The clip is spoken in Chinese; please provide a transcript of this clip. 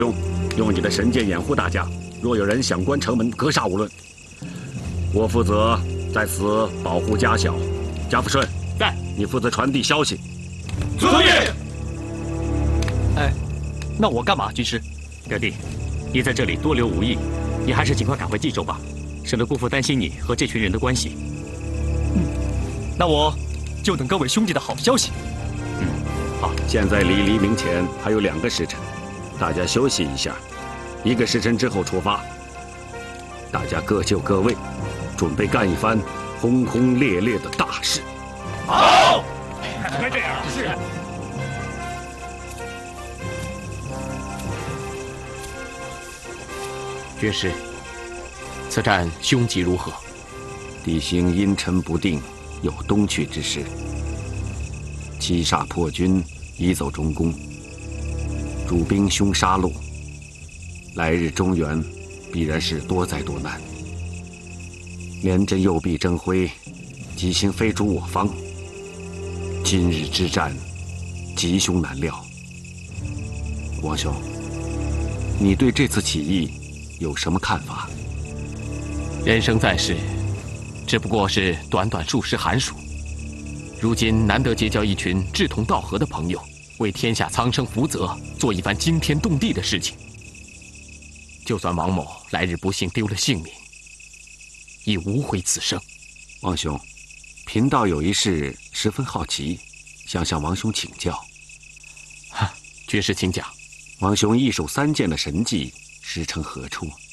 用你的神剑掩护大家。若有人想关城门，格杀勿论。我负责在此保护家小。贾福顺， 在。 你负责传递消息。 遵命。 哎，那我干嘛，军师？表弟，你在这里多留无益，你还是尽快赶回冀州吧，省得姑父担心你和这群人的关系。 那我就等各位兄弟的好消息。 好，现在离黎明前还有2个时辰，大家休息一下，1个时辰之后出发。大家各就各位，准备干一番轰轰烈烈的大事。 好， 该这样。是。 军师，此战凶吉如何？ 地形阴沉不定，有东去之势。七煞破军已走中宫，主兵凶杀戮，来日中原必然是多灾多难。连阵右臂争辉，吉星飞逐我方。今日之战，吉凶难料。王兄，你对这次起义有什么看法？ 人生在世，只不过是短短数十寒暑，如今难得结交一群志同道合的朋友，为天下苍生福泽，做一番惊天动地的事情。就算王某来日不幸丢了性命，亦无悔此生。 王兄，贫道有一事十分好奇，想向王兄请教。 军师请讲。 王兄一手3剑的神技师承何处？